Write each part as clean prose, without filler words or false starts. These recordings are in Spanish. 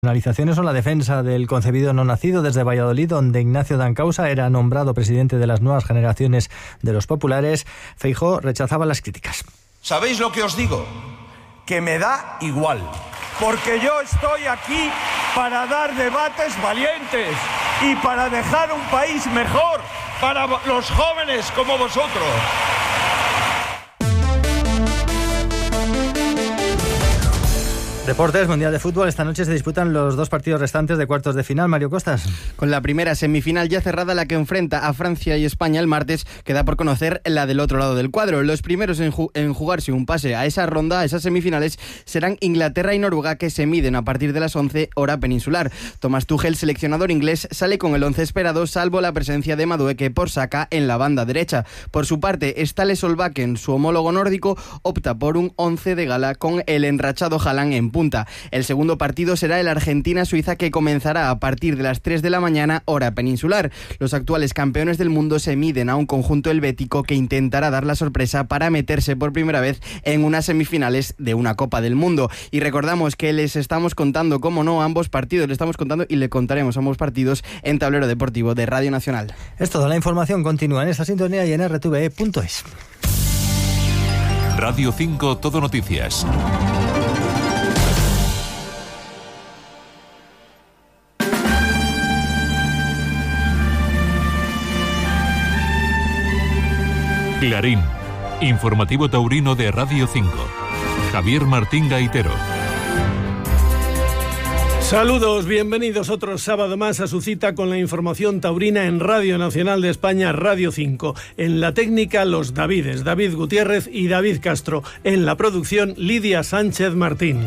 Penalizaciones son la defensa del concebido no nacido desde Valladolid, donde Ignacio Dancausa era nombrado presidente de las nuevas generaciones de los populares. Feijóo rechazaba las críticas. ¿Sabéis lo que os digo? Que me da igual, porque yo estoy aquí para dar debates valientes y para dejar un país mejor para los jóvenes como vosotros. Deportes, Mundial de Fútbol. Esta noche se disputan los dos partidos restantes de cuartos de final. Mario Costas. Con la primera semifinal ya cerrada, la que enfrenta a Francia y España el martes, queda por conocer la del otro lado del cuadro. Los primeros en jugarse un pase a esa ronda, a esas semifinales, serán Inglaterra y Noruega, que se miden a partir de las 11 hora peninsular. Thomas Tuchel, seleccionador inglés, sale con el 11 esperado, salvo la presencia de Madueke por Saka en la banda derecha. Por su parte, Ståle Solbakken, su homólogo nórdico, opta por un 11 de gala con el enrachado Haaland en punta. El segundo partido será el Argentina-Suiza, que comenzará a partir de las 3 de la mañana, hora peninsular. Los actuales campeones del mundo se miden a un conjunto helvético que intentará dar la sorpresa para meterse por primera vez en unas semifinales de una Copa del Mundo. Y recordamos que les estamos contando, como no, ambos partidos, le estamos contando y le contaremos ambos partidos en Tablero Deportivo de Radio Nacional. Es todo, la información continúa en esta sintonía y en rtve.es. Radio 5 Todo Noticias. Clarín, informativo taurino de Radio 5. Javier Martín Gaitero. Saludos, bienvenidos otro sábado más a su cita con la información taurina en Radio Nacional de España, Radio 5. En la técnica, los Davides, David Gutiérrez y David Castro. En la producción, Lidia Sánchez Martín.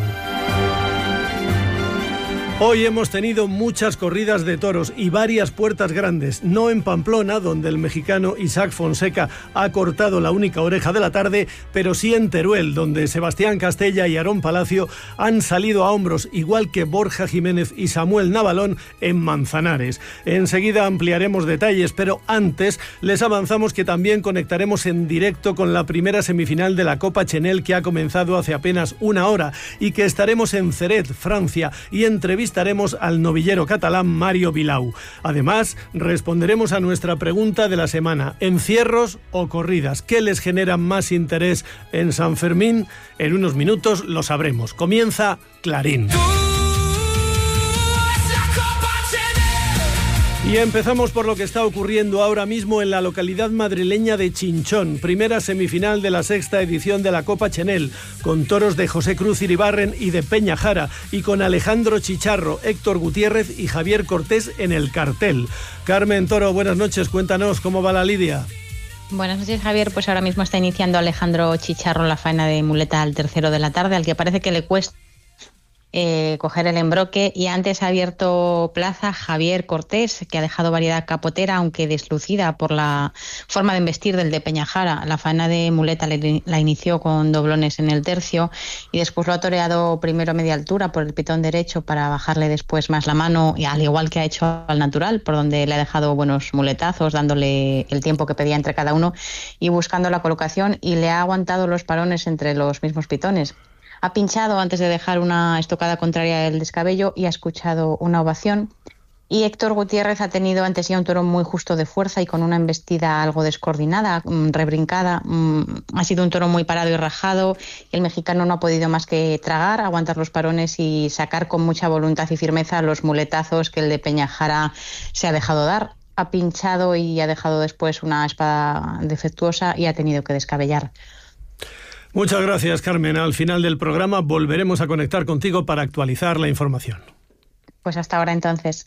Hoy hemos tenido muchas corridas de toros y varias puertas grandes, no en Pamplona, donde el mexicano Isaac Fonseca ha cortado la única oreja de la tarde, pero sí en Teruel, donde Sebastián Castella y Aarón Palacio han salido a hombros, igual que Borja Jiménez y Samuel Navalón en Manzanares. Enseguida ampliaremos detalles, pero antes les avanzamos que también conectaremos en directo con la primera semifinal de la Copa Chenel, que ha comenzado hace apenas una hora, y que estaremos en Ceret, Francia, y entrevistaremos al novillero catalán Mario Vilau. Además, responderemos a nuestra pregunta de la semana: ¿encierros o corridas? ¿Qué les genera más interés en San Fermín? En unos minutos lo sabremos. Comienza Clarín. Y empezamos por lo que está ocurriendo ahora mismo en la localidad madrileña de Chinchón, primera semifinal de la sexta edición de la Copa Chenel, con toros de José Cruz Iribarren y de Peña Jara, y con Alejandro Chicharro, Héctor Gutiérrez y Javier Cortés en el cartel. Carmen Toro, buenas noches, cuéntanos cómo va la lidia. Buenas noches, Javier. Pues ahora mismo está iniciando Alejandro Chicharro la faena de muleta al tercero de la tarde, al que parece que le cuesta coger el embroque, y antes ha abierto plaza Javier Cortés, que ha dejado variedad capotera, aunque deslucida por la forma de embestir del de Peñajara. La faena de muleta la inició con doblones en el tercio y después lo ha toreado primero a media altura por el pitón derecho para bajarle después más la mano, y al igual que ha hecho al natural, por donde le ha dejado buenos muletazos, dándole el tiempo que pedía entre cada uno y buscando la colocación, y le ha aguantado los parones entre los mismos pitones. Ha pinchado antes de dejar una estocada contraria del descabello y ha escuchado una ovación. Y Héctor Gutiérrez ha tenido ante sí un toro muy justo de fuerza y con una embestida algo descoordinada, rebrincada. Ha sido un toro muy parado y rajado, y el mexicano no ha podido más que tragar, aguantar los parones y sacar con mucha voluntad y firmeza los muletazos que el de Peñajara se ha dejado dar. Ha pinchado y ha dejado después una espada defectuosa y ha tenido que descabellar. Muchas gracias, Carmen. Al final del programa volveremos a conectar contigo para actualizar la información. Pues hasta ahora entonces.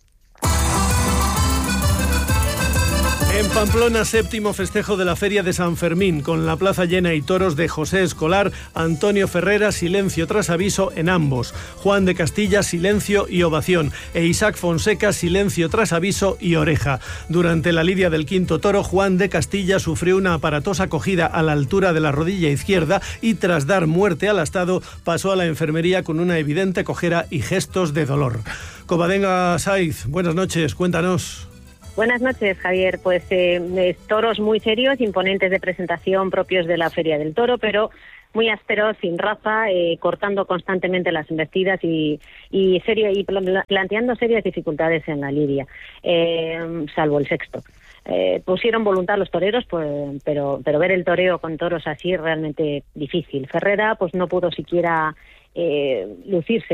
En Pamplona, séptimo festejo de la Feria de San Fermín, con la plaza llena y toros de José Escolar, Antonio Ferrera, silencio tras aviso en ambos, Juan de Castilla, silencio y ovación, e Isaac Fonseca, silencio tras aviso y oreja. Durante la lidia del quinto toro, Juan de Castilla sufrió una aparatosa cogida a la altura de la rodilla izquierda y, tras dar muerte al astado, pasó a la enfermería con una evidente cojera y gestos de dolor. Covadonga Saiz, buenas noches, cuéntanos. Buenas noches, Javier. Pues toros muy serios, imponentes de presentación, propios de la Feria del Toro, pero muy áspero, sin raza, cortando constantemente las embestidas y planteando serias dificultades en la lidia, salvo el sexto. Pusieron voluntad los toreros, pues, pero ver el toreo con toros así es realmente difícil. Ferrera pues no pudo siquiera lucirse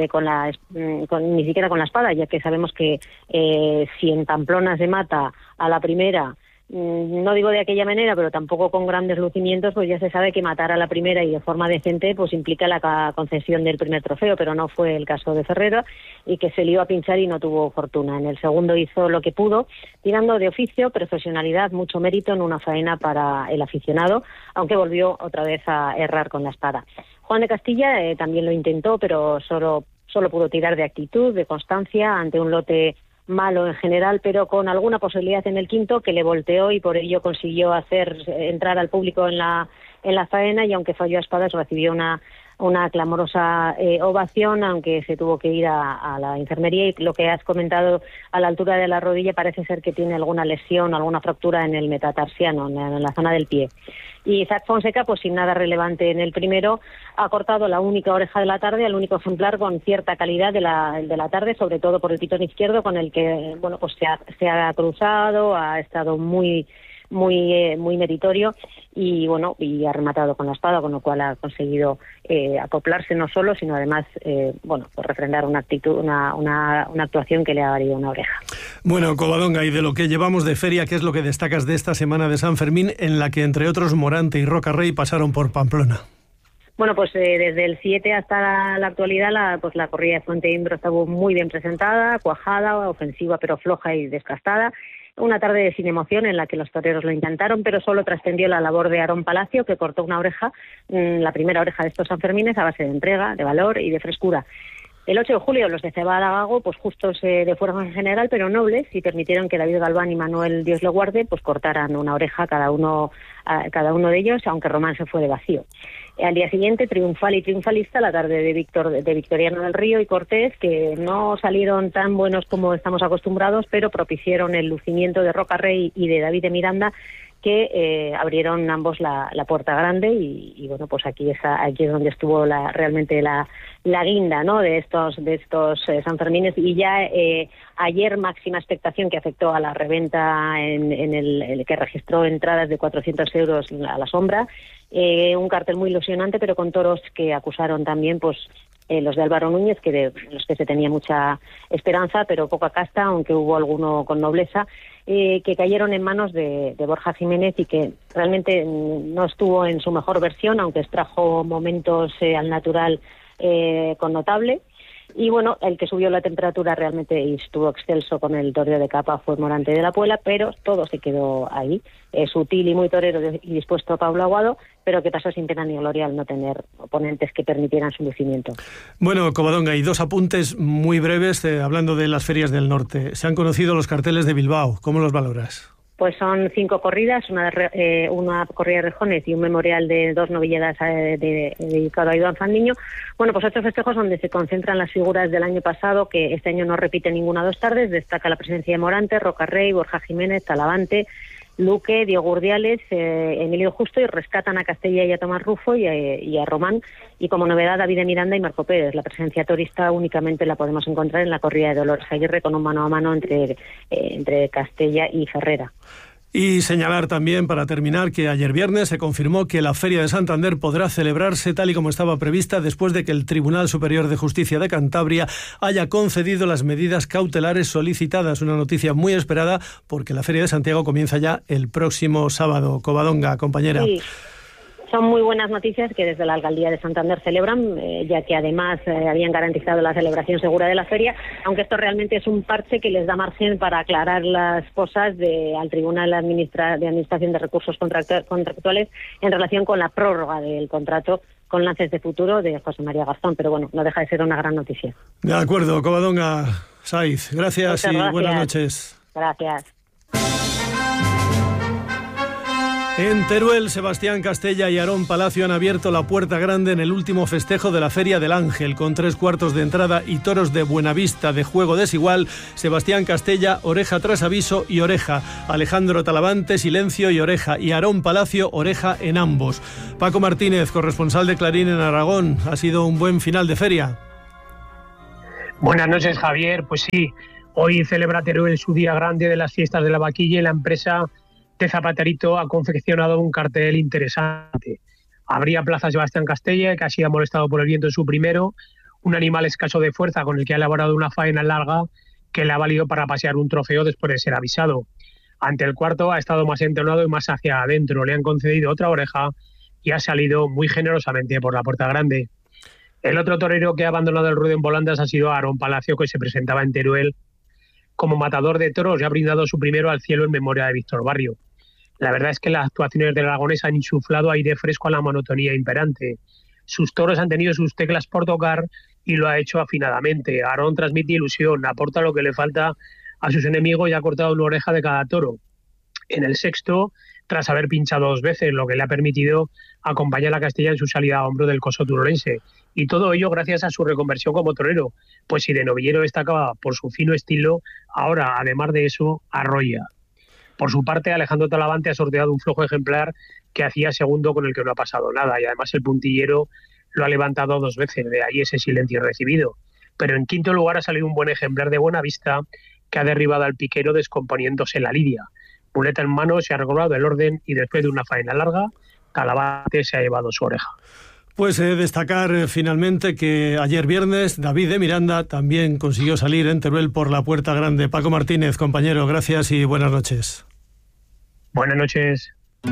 ni siquiera con la espada, ya que sabemos que si en Pamplona se mata a la primera, no digo de aquella manera, pero tampoco con grandes lucimientos, pues ya se sabe que matar a la primera y de forma decente pues implica la concesión del primer trofeo, pero no fue el caso de Ferrera, y que se le iba a pinchar y no tuvo fortuna. En el segundo hizo lo que pudo, tirando de oficio, profesionalidad, mucho mérito en una faena para el aficionado, aunque volvió otra vez a errar con la espada. Juan de Castilla también lo intentó, pero solo pudo tirar de actitud, de constancia, ante un lote malo en general, pero con alguna posibilidad en el quinto, que le volteó y por ello consiguió hacer entrar al público en la faena, y aunque falló a espadas recibió una clamorosa ovación, aunque se tuvo que ir a la enfermería. Y lo que has comentado, a la altura de la rodilla parece ser que tiene alguna lesión, alguna fractura en el metatarsiano, en la zona del pie. Y Isaac Fonseca, pues sin nada relevante en el primero, ha cortado la única oreja de la tarde, el único ejemplar con cierta calidad de la tarde, sobre todo por el pitón izquierdo, con el que pues se ha cruzado, ha estado muy meritorio, y y ha rematado con la espada, con lo cual ha conseguido acoplarse no solo, sino además pues refrendar una actuación que le ha valido una oreja. Bueno, Covadonga, y de lo que llevamos de feria, ¿qué es lo que destacas de esta semana de San Fermín, en la que entre otros Morante y Roca Rey pasaron por Pamplona? Bueno, pues desde el 7 hasta la actualidad, la corrida de Fuente Imbro estuvo muy bien presentada, cuajada, ofensiva pero floja y desgastada. Una tarde sin emoción en la que los toreros lo intentaron, pero solo trascendió la labor de Aarón Palacio, que cortó una oreja, la primera oreja de estos Sanfermines, a base de entrega, de valor y de frescura. El 8 de julio los de Cebada Gago, pues justos de fuerza en general, pero nobles, y permitieron que David Galván y Manuel Dios le guarde, pues cortaran una oreja cada uno de ellos, aunque Román se fue de vacío. Al día siguiente, triunfal y triunfalista, la tarde de Victoriano del Río y Cortés, que no salieron tan buenos como estamos acostumbrados, pero propiciaron el lucimiento de Roca Rey y de David de Miranda, que abrieron ambos la puerta grande, y pues aquí es donde estuvo realmente la guinda, ¿no?, de estos Sanfermines. Y ya ayer, máxima expectación, que afectó a la reventa en el que registró entradas de 400 euros a la sombra, un cartel muy ilusionante, pero con toros que acusaron también pues los de Álvaro Núñez, de los que se tenía mucha esperanza, pero poca casta, aunque hubo alguno con nobleza, que cayeron en manos de Borja Jiménez, y que realmente no estuvo en su mejor versión, aunque extrajo momentos al natural connotable. Y bueno, el que subió la temperatura realmente y estuvo excelso con el toreo de capa fue Morante de la Puebla, pero todo se quedó ahí. Sutil y muy torero y dispuesto a Pablo Aguado, pero que pasó sin pena ni gloria al no tener oponentes que permitieran su lucimiento. Bueno, Covadonga, y dos apuntes muy breves hablando de las ferias del norte. Se han conocido los carteles de Bilbao. ¿Cómo los valoras? Pues son 5 corridas, una corrida de rejones y un memorial de 2 novilladas dedicado a Iván Fandiño. Bueno, pues 8 festejos donde se concentran las figuras del año pasado, que este año no repite ninguna 2 tardes. Destaca la presencia de Morante, Roca Rey, Borja Jiménez, Talavante, Luque, Diego Urdiales, Emilio Justo, y rescatan a Castella y a Tomás Rufo y a Román, y como novedad David de Miranda y Marco Pérez. La presencia torista únicamente la podemos encontrar en la corrida de Dolores Aguirre, con un mano a mano entre Castella y Ferrera. Y señalar también, para terminar, que ayer viernes se confirmó que la Feria de Santander podrá celebrarse tal y como estaba prevista, después de que el Tribunal Superior de Justicia de Cantabria haya concedido las medidas cautelares solicitadas. Una noticia muy esperada, porque la Feria de Santiago comienza ya el próximo sábado. Covadonga, compañera. Sí. Son muy buenas noticias que desde la Alcaldía de Santander celebran, ya que además habían garantizado la celebración segura de la feria, aunque esto realmente es un parche que les da margen para aclarar las cosas al Tribunal de Administración de Recursos Contractuales en relación con la prórroga del contrato con Lances de Futuro de José María Garzón. Pero bueno, no deja de ser una gran noticia. De acuerdo, Covadonga Saiz, gracias y buenas noches. Gracias. En Teruel, Sebastián Castella y Aarón Palacio han abierto la puerta grande en el último festejo de la Feria del Ángel, con 3/4 de entrada y toros de Buenavista de juego desigual. Sebastián Castella, oreja tras aviso y oreja. Alejandro Talavante, silencio y oreja. Y Aarón Palacio, oreja en ambos. Paco Martínez, corresponsal de Clarín en Aragón. Ha sido un buen final de feria. Buenas noches, Javier. Pues sí, hoy celebra Teruel su día grande de las fiestas de la vaquilla y la empresa de Zapaterito ha confeccionado un cartel interesante. Abría Plaza Sebastián Castella, que ha sido molestado por el viento en su primero, un animal escaso de fuerza con el que ha elaborado una faena larga que le ha valido para pasear un trofeo después de ser avisado. Ante el cuarto ha estado más entonado y más hacia adentro. Le han concedido otra oreja y ha salido muy generosamente por la puerta grande. El otro torero que ha abandonado el ruedo en volandas ha sido Aarón Palacio, que se presentaba en Teruel como matador de toros y ha brindado su primero al cielo en memoria de Víctor Barrio. La verdad es que las actuaciones del aragonés han insuflado aire fresco a la monotonía imperante. Sus toros han tenido sus teclas por tocar y lo ha hecho afinadamente. Aarón transmite ilusión, aporta lo que le falta a sus enemigos y ha cortado una oreja de cada toro. En el sexto, tras haber pinchado 2 veces, lo que le ha permitido acompañar a Castella en su salida a hombro del coso turolense. Y todo ello gracias a su reconversión como torero, pues si de novillero destacaba por su fino estilo, ahora, además de eso, arrolla. Por su parte, Alejandro Talavante ha sorteado un flojo ejemplar que hacía segundo con el que no ha pasado nada, y además el puntillero lo ha levantado 2 veces, de ahí ese silencio recibido. Pero en quinto lugar ha salido un buen ejemplar de Buenavista que ha derribado al piquero descomponiéndose la lidia. Muleta en mano, se ha recobrado el orden y después de una faena larga, Talavante se ha llevado su oreja. Pues destacar finalmente que ayer viernes David de Miranda también consiguió salir en Teruel por la puerta grande. Paco Martínez, compañero, gracias y buenas noches. Buenas noches.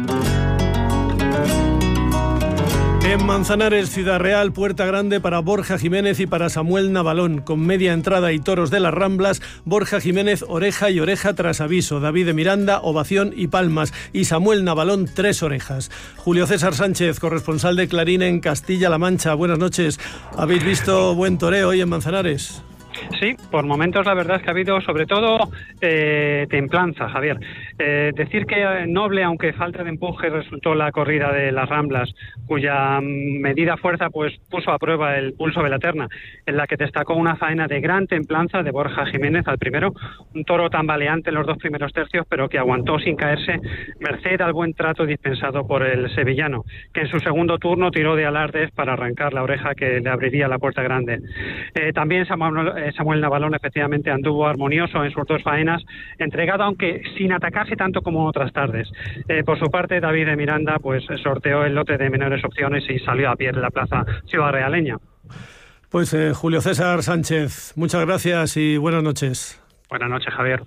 En Manzanares, Ciudad Real, puerta grande para Borja Jiménez y para Samuel Navalón. Con media entrada y toros de las Ramblas, Borja Jiménez, oreja y oreja tras aviso. David de Miranda, ovación y palmas. Y Samuel Navalón, 3 orejas. Julio César Sánchez, corresponsal de Clarín en Castilla-La Mancha. Buenas noches. ¿Habéis visto buen toreo hoy en Manzanares? Sí, por momentos la verdad es que ha habido sobre todo templanza, Javier. Decir que noble, aunque falta de empuje, resultó la corrida de las Ramblas, cuya medida fuerza pues puso a prueba el pulso de la terna, en la que destacó una faena de gran templanza de Borja Jiménez al primero, un toro tambaleante en los 2 primeros tercios, pero que aguantó sin caerse, merced al buen trato dispensado por el sevillano, que en su segundo turno tiró de alardes para arrancar la oreja que le abriría la puerta grande. También Samuel Navalón efectivamente anduvo armonioso en sus 2 faenas, entregado aunque sin atacarse tanto como otras tardes. Por su parte, David de Miranda pues sorteó el lote de menores opciones y salió a pie de la plaza ciudad realeña. Pues Julio César Sánchez, muchas gracias y buenas noches. Buenas noches, Javier.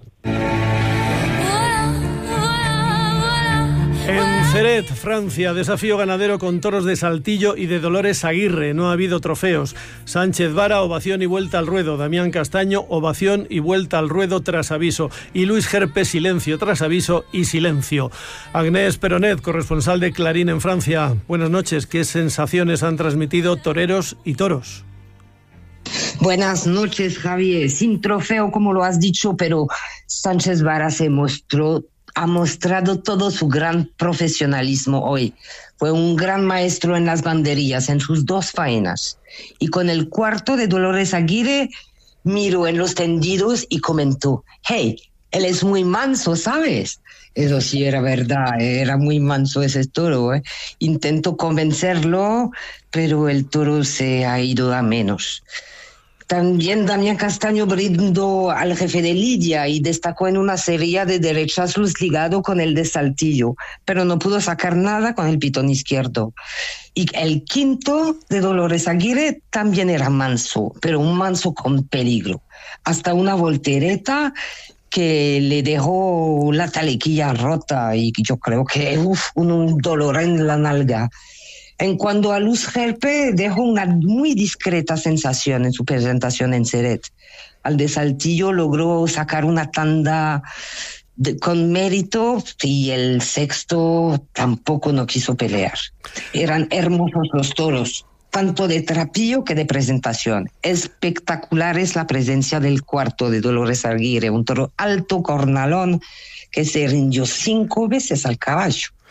En Ceret, Francia, desafío ganadero con toros de Saltillo y de Dolores Aguirre. No ha habido trofeos. Sánchez Vara, ovación y vuelta al ruedo. Damián Castaño, ovación y vuelta al ruedo tras aviso. Y Luis Gerpe, silencio tras aviso y silencio. Agnès Peronet, corresponsal de Clarín en Francia. Buenas noches. ¿Qué sensaciones han transmitido toreros y toros? Buenas noches, Javier. Sin trofeo, como lo has dicho, pero Sánchez Vara ha mostrado todo su gran profesionalismo hoy. Fue un gran maestro en las banderillas, en sus 2 faenas. Y con el cuarto de Dolores Aguirre, miró en los tendidos y comentó: hey, él es muy manso, ¿sabes? Eso sí era verdad, era muy manso ese toro. Intentó convencerlo, pero el toro se ha ido a menos. También Damián Castaño brindó al jefe de lidia y destacó en una serie de derechazos ligado con el de Saltillo, pero no pudo sacar nada con el pitón izquierdo. Y el quinto de Dolores Aguirre también era manso, pero un manso con peligro. Hasta una voltereta que le dejó la talequilla rota y yo creo que un dolor en la nalga. En cuanto a Luis Gerpe, dejó una muy discreta sensación en su presentación en Ceret. Al de Saltillo logró sacar una tanda con mérito y el sexto tampoco no quiso pelear. Eran hermosos los toros, tanto de trapillo que de presentación. Espectacular es la presencia del cuarto de Dolores Aguirre, un toro alto, cornalón, que se rindió 5 veces al caballo.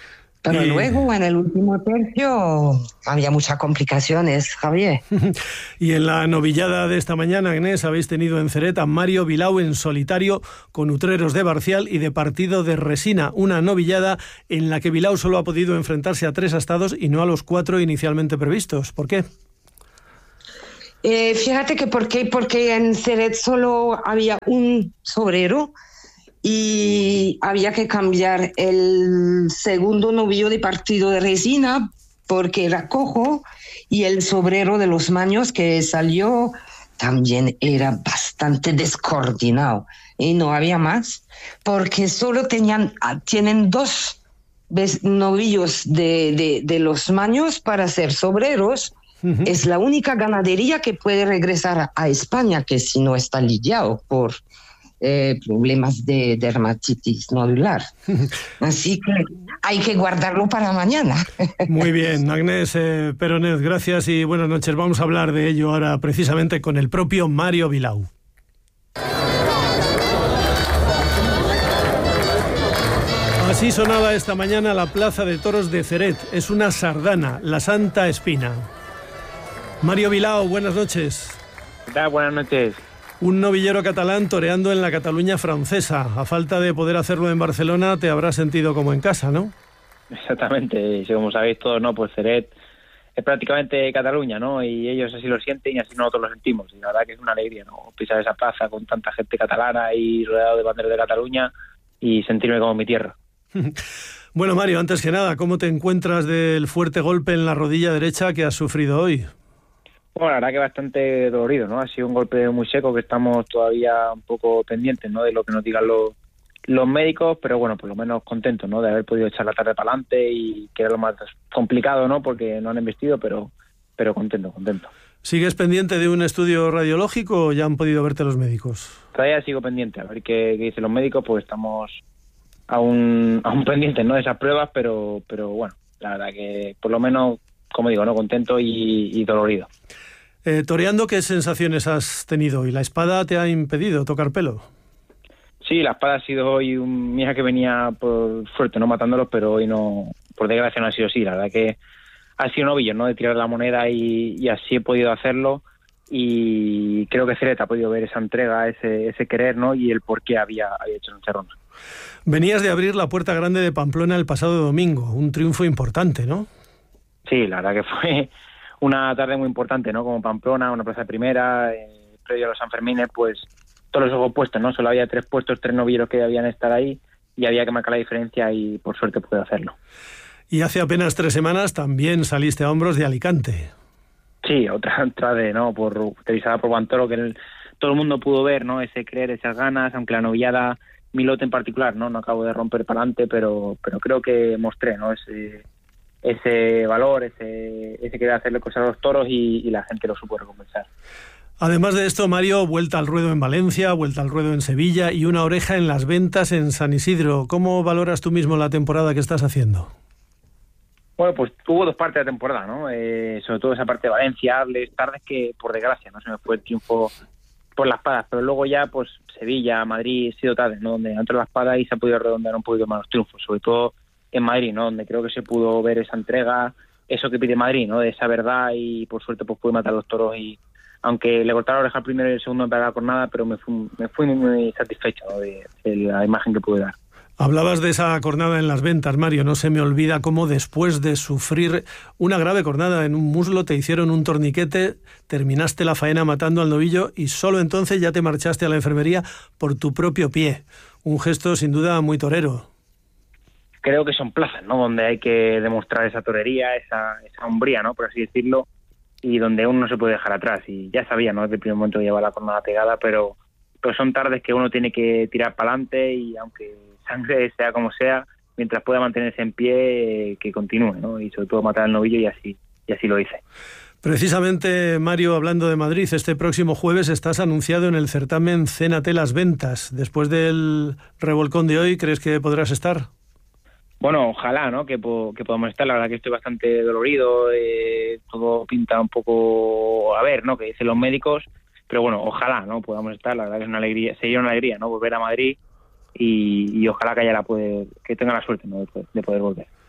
Pero luego, en el último tercio, había muchas complicaciones, Javier. Y en la novillada de esta mañana, Agnès, habéis tenido en Ceret a Mario Vilau en solitario con Utreros de Barcial y de Partido de Resina. Una novillada en la que Vilau solo ha podido enfrentarse a 3 astados y no a los 4 inicialmente previstos. ¿Por qué? Fíjate que porque en Ceret solo había un sobrero y había que cambiar el segundo novillo de Partido de Resina porque era cojo, y el sobrero de los Maños que salió también era bastante descoordinado y no había más porque solo tienen 2 novillos de los Maños para ser sobreros. Es la única ganadería que puede regresar a España, que si no está lidiado por problemas de dermatitis nodular. Así que hay que guardarlo para mañana. Muy bien, Agnès Peronet, gracias y buenas noches. Vamos a hablar de ello ahora precisamente con el propio Mario Vilau. Así sonaba esta mañana la Plaza de Toros de Ceret. Es una sardana, la Santa Espina. Mario Vilau, buenas noches. ¿Qué tal? Buenas noches. Un novillero catalán toreando en la Cataluña francesa. A falta de poder hacerlo en Barcelona, te habrás sentido como en casa, ¿no? Exactamente. Como sabéis todos, ¿no? Pues Ceret es prácticamente Cataluña, ¿no? Y ellos así lo sienten y así nosotros lo sentimos. Y la verdad que es una alegría, ¿no? Pisar esa plaza con tanta gente catalana y rodeado de banderas de Cataluña y sentirme como en mi tierra. Bueno, Mario, antes que nada, ¿cómo te encuentras del fuerte golpe en la rodilla derecha que has sufrido hoy? Bueno, la verdad que bastante dolorido, ¿no? Ha sido un golpe muy seco que estamos todavía un poco pendientes, ¿no? De lo que nos digan los médicos, pero bueno, por lo menos contentos, ¿no? De haber podido echar la tarde para adelante y que era lo más complicado, ¿no? Porque no han investido, pero contento. ¿Sigues pendiente de un estudio radiológico o ya han podido verte los médicos? Todavía sigo pendiente, a ver qué dicen los médicos, pues estamos aún pendientes, ¿no? De esas pruebas, pero bueno, la verdad que por lo menos, como digo, ¿no? Contento y dolorido. Toreando, ¿qué sensaciones has tenido? ¿Y la espada te ha impedido tocar pelo? Sí, la espada ha sido hoy mi hija que venía por suerte, no matándolos, pero hoy no, por desgracia no ha sido así. La verdad que ha sido novillo, ¿no? De tirar la moneda y así he podido hacerlo. Y creo que Ceret ha podido ver esa entrega, ese querer, ¿no? Y el por qué había hecho esa ronda. Venías de abrir la Puerta Grande de Pamplona el pasado domingo, un triunfo importante, ¿no? Sí, la verdad que fue una tarde muy importante, ¿no? Como Pamplona, una plaza de primera, previo a los Sanfermines, pues todos los ojos puestos, ¿no? Solo había 3 puestos, 3 novilleros que debían estar ahí y había que marcar la diferencia y por suerte pude hacerlo. Y hace apenas 3 semanas también saliste a hombros de Alicante. Sí, otra de, ¿no? Televisada por Guantoro, que todo el mundo pudo ver, ¿no? Ese creer, esas ganas, aunque la novillada, mi lote en particular, ¿no? No acabo de romper para adelante, pero creo que mostré, ¿no? Ese valor, ese querer hacerle cosas a los toros y la gente lo supo recompensar. Además de esto, Mario, vuelta al ruedo en Valencia, vuelta al ruedo en Sevilla y una oreja en las ventas en San Isidro. ¿Cómo valoras tú mismo la temporada que estás haciendo? Bueno, pues hubo 2 partes de temporada, ¿no? Sobre todo esa parte de Valencia, Arles, tardes que por desgracia no se me fue el triunfo por las espadas, pero luego ya pues Sevilla, Madrid, ha sido tarde, ¿no? Donde entró la espada y se ha podido redondear un poquito más los triunfos, sobre todo en Madrid, ¿no? Donde creo que se pudo ver esa entrega, eso que pide Madrid, ¿no? De esa verdad y por suerte pues pude matar a los toros y aunque le cortaron la oreja al primero y el segundo en pegar con nada, pero me fui muy satisfecho, ¿no? de la imagen que pude dar. Hablabas de esa cornada en las ventas, Mario. No se me olvida cómo después de sufrir una grave cornada en un muslo te hicieron un torniquete, terminaste la faena matando al novillo y solo entonces ya te marchaste a la enfermería por tu propio pie. Un gesto sin duda muy torero. Creo que son plazas, ¿no? Donde hay que demostrar esa torería, esa hombría, ¿no? Por así decirlo, y donde uno no se puede dejar atrás. Y ya sabía, ¿no? Desde el primer momento que llevaba la cornada pegada, pero son tardes que uno tiene que tirar para adelante y aunque sangre sea como sea, mientras pueda mantenerse en pie, que continúe, ¿no? Y sobre todo matar al novillo y así lo hice. Precisamente, Mario, hablando de Madrid, este próximo jueves estás anunciado en el certamen Cénate las Ventas. Después del revolcón de hoy, ¿crees que podrás estar? Bueno, ojalá, ¿no? Que podamos estar. La verdad que estoy bastante dolorido, todo pinta un poco a ver, ¿no? Que dicen los médicos, pero bueno, ojalá, ¿no? Podamos estar. La verdad que es una alegría, sería una alegría, ¿no? Volver a Madrid y ojalá que que tenga la suerte, ¿no? de poder volver.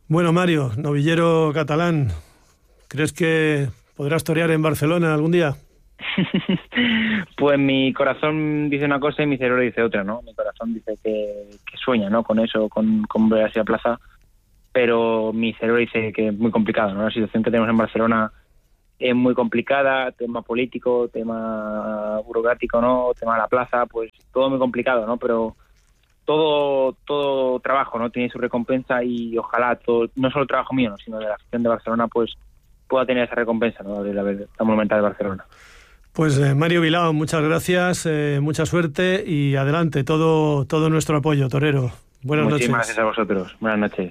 Bueno, Mario, novillero catalán, ¿crees que podrás torear en Barcelona algún día? Pues mi corazón dice una cosa y mi cerebro dice otra, ¿no? Mi corazón dice que sueña, ¿no? Con eso, con ver así a plaza, pero mi cerebro dice que es muy complicado, ¿no? La situación que tenemos en Barcelona es muy complicada, tema político, tema burocrático, ¿no? Tema de la plaza, pues todo muy complicado, ¿no? Pero todo trabajo, ¿no? Tiene su recompensa y ojalá todo, no solo el trabajo mío, ¿no? Sino de la afición de Barcelona, pues pueda tener esa recompensa, ¿no? De la Monumental de Barcelona. Pues Mario Bilao, muchas gracias, mucha suerte y adelante, todo nuestro apoyo, torero. Buenas noches. Muchísimas gracias a vosotros. Buenas noches.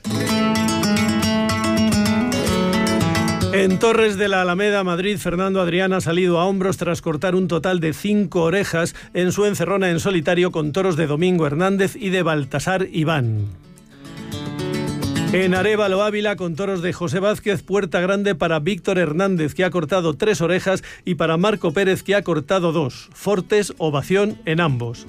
En Torres de la Alameda, Madrid, Fernando Adrián ha salido a hombros tras cortar un total de 5 orejas en su encerrona en solitario con toros de Domingo Hernández y de Baltasar Iván. En Arévalo, Ávila, con toros de José Vázquez, puerta grande para Víctor Hernández, que ha cortado 3 orejas, y para Marco Pérez, que ha cortado 2. Fortes, ovación en ambos.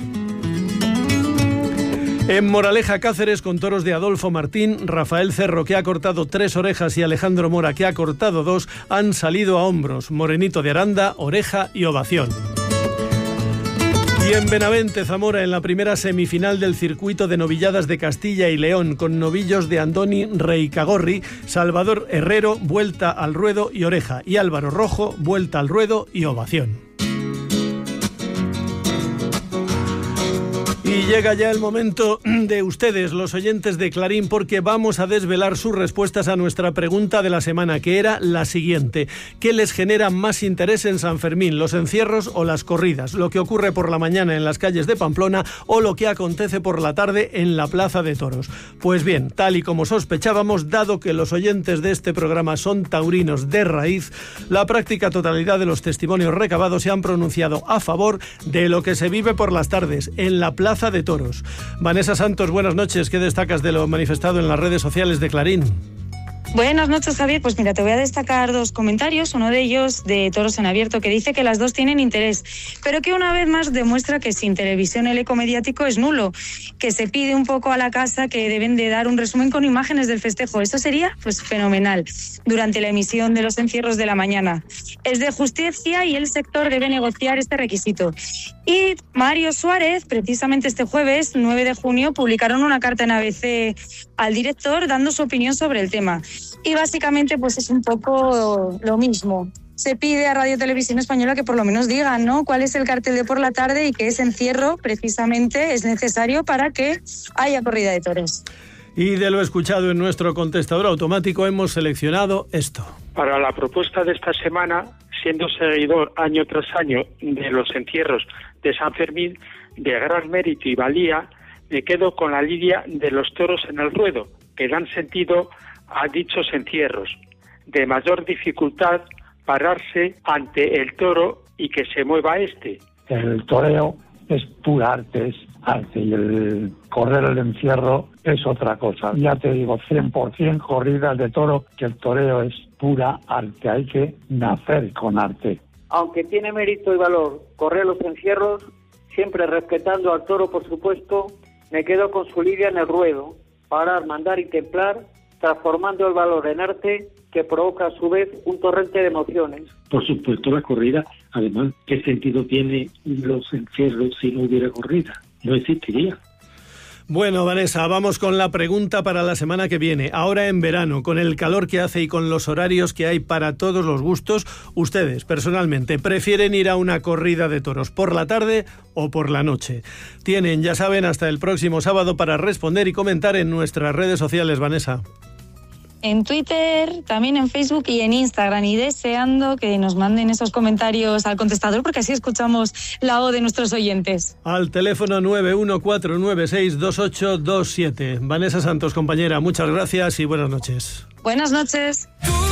En Moraleja, Cáceres, con toros de Adolfo Martín, Rafael Cerro, que ha cortado 3 orejas, y Alejandro Mora, que ha cortado 2, han salido a hombros. Morenito de Aranda, oreja y ovación. Y en Benavente, Zamora, en la primera semifinal del circuito de novilladas de Castilla y León, con novillos de Andoni Reicagorri, Salvador Herrero, vuelta al ruedo y oreja, y Álvaro Rojo, vuelta al ruedo y ovación. Y llega ya el momento de ustedes, los oyentes de Clarín, porque vamos a desvelar sus respuestas a nuestra pregunta de la semana, que era la siguiente: ¿qué les genera más interés en San Fermín, los encierros o las corridas? ¿Lo que ocurre por la mañana en las calles de Pamplona o lo que acontece por la tarde en la Plaza de Toros? Pues bien, tal y como sospechábamos, dado que los oyentes de este programa son taurinos de raíz, la práctica totalidad de los testimonios recabados se han pronunciado a favor de lo que se vive por las tardes en la Plaza de Toros. Vanessa Santos, buenas noches. ¿Qué destacas de lo manifestado en las redes sociales de Clarín? Buenas noches, Javier. Pues mira, te voy a destacar 2 comentarios. Uno de ellos de Toros en Abierto, que dice que las 2 tienen interés, pero que una vez más demuestra que sin televisión el eco mediático es nulo, que se pide un poco a la casa que deben de dar un resumen con imágenes del festejo. Esto sería pues fenomenal durante la emisión de los encierros de la mañana. Es de justicia y el sector debe negociar este requisito. Y Mario Suárez, precisamente este jueves 9 de junio, publicaron una carta en ABC al director dando su opinión sobre el tema. Y básicamente pues es un poco lo mismo. Se pide a Radio Televisión Española que por lo menos digan, ¿no?, cuál es el cartel de por la tarde y que ese encierro precisamente es necesario para que haya corrida de toros. Y de lo escuchado en nuestro contestador automático hemos seleccionado esto. Para la propuesta de esta semana, siendo seguidor año tras año de los encierros de San Fermín, de gran mérito y valía, me quedo con la lidia de los toros en el ruedo, que dan sentido a dichos encierros. De mayor dificultad pararse ante el toro y que se mueva este. El toreo es pura arte, y el correr el encierro es otra cosa. Ya te digo, 100% corridas de toro, que el toreo es pura arte, hay que nacer con arte. Aunque tiene mérito y valor correr los encierros, siempre respetando al toro, por supuesto, me quedo con su lidia en el ruedo, parar, mandar y templar, transformando el valor en arte que provoca a su vez un torrente de emociones. Por supuesto la corrida, además, ¿qué sentido tiene los encierros si no hubiera corrida? No existiría. Bueno, Vanessa, vamos con la pregunta para la semana que viene. Ahora en verano, con el calor que hace y con los horarios que hay para todos los gustos, ustedes, personalmente, ¿prefieren ir a una corrida de toros por la tarde o por la noche? Tienen, ya saben, hasta el próximo sábado para responder y comentar en nuestras redes sociales, Vanessa. En Twitter, también en Facebook y en Instagram, y deseando que nos manden esos comentarios al contestador, porque así escuchamos la voz de nuestros oyentes. Al teléfono 914962827. Vanessa Santos, compañera, muchas gracias y buenas noches. Buenas noches.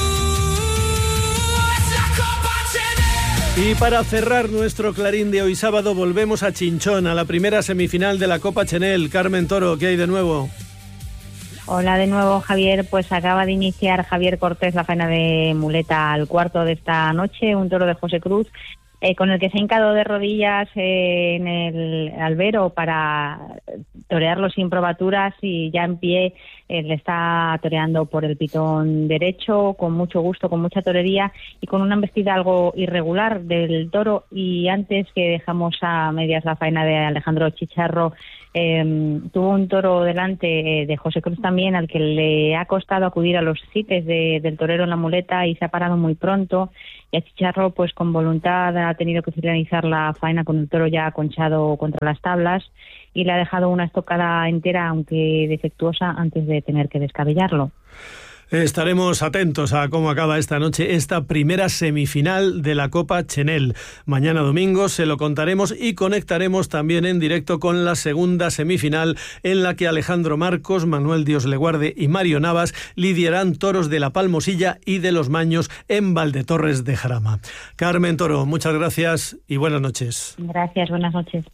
Y para cerrar nuestro Clarín de hoy sábado, volvemos a Chinchón, a la primera semifinal de la Copa Chenel. Carmen Toro, ¿qué hay de nuevo? Hola de nuevo, Javier. Pues acaba de iniciar Javier Cortés la faena de muleta al cuarto de esta noche, un toro de José Cruz, con el que se ha hincado de rodillas en el albero para torearlo sin probaturas y ya en pie le está toreando por el pitón derecho, con mucho gusto, con mucha torería y con una embestida algo irregular del toro. Y antes que dejamos a medias la faena de Alejandro Chicharro, tuvo un toro delante de José Cruz también, al que le ha costado acudir a los cites del torero en la muleta y se ha parado muy pronto. Y a Chicharro, pues con voluntad, ha tenido que finalizar la faena con el toro ya aconchado contra las tablas y le ha dejado una estocada entera, aunque defectuosa, antes de tener que descabellarlo. Estaremos atentos a cómo acaba esta noche esta primera semifinal de la Copa Chenel. Mañana domingo se lo contaremos y conectaremos también en directo con la segunda semifinal, en la que Alejandro Marcos, Manuel Dios le guarde y Mario Navas lidiarán toros de la Palmosilla y de los Maños en Valdetorres de Jarama. Carmen Toro, muchas gracias y buenas noches. Gracias, buenas noches.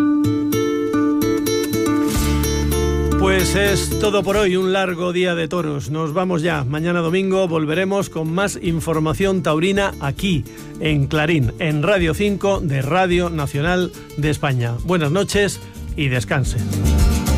Pues es todo por hoy, un largo día de toros. Nos vamos ya. Mañana domingo volveremos con más información taurina aquí, en Clarín, en Radio 5 de Radio Nacional de España. Buenas noches y descansen.